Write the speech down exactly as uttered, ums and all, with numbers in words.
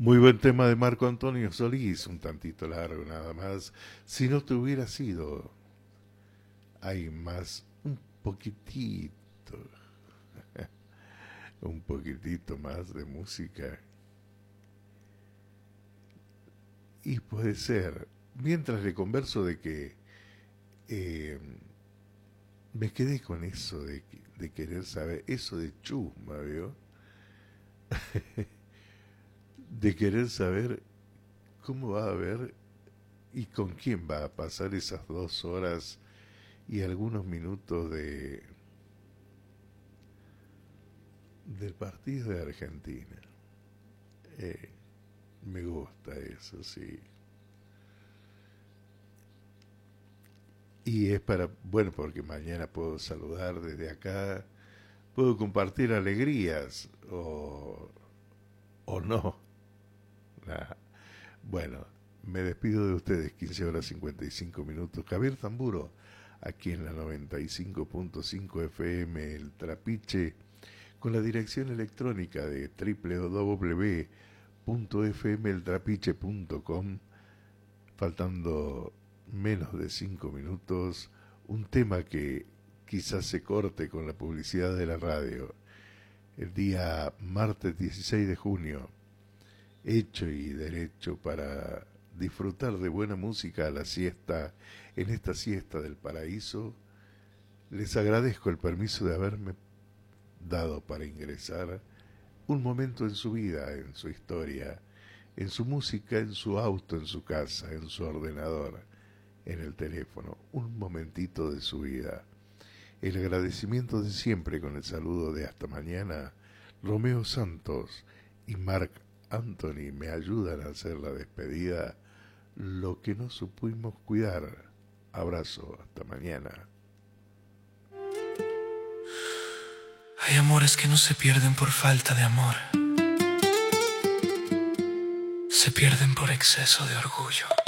Muy buen tema de Marco Antonio Solís, un tantito largo nada más. Si no te hubiera sido, hay más, un poquitito, un poquitito más de música. Y puede ser, mientras le converso de que eh, me quedé con eso de, de querer saber, eso de chusma, ¿vio? De querer saber cómo va a haber y con quién va a pasar esas dos horas y algunos minutos de del partido de Argentina. Eh, me gusta eso, sí. Y es para, bueno, porque mañana puedo saludar desde acá, puedo compartir alegrías o, o no. Nah. Bueno, me despido de ustedes, quince horas cincuenta y cinco minutos. Javier Tamburo, aquí en la noventa y cinco punto cinco F M, El Trapiche, con la dirección electrónica de doble u doble u doble u punto f m el trapiche punto com. Faltando menos de cinco minutos, un tema que quizás se corte con la publicidad de la radio. El día martes dieciséis de junio, hecho y derecho para disfrutar de buena música a la siesta, en esta siesta del paraíso. Les agradezco el permiso de haberme dado para ingresar un momento en su vida, en su historia, en su música, en su auto, en su casa, en su ordenador, en el teléfono, un momentito de su vida. El agradecimiento de siempre con el saludo de hasta mañana. Romeo Santos y Marc Anthony me ayudan a hacer la despedida, lo que no supimos cuidar. Abrazo, hasta mañana. Hay amores que no se pierden por falta de amor, se pierden por exceso de orgullo.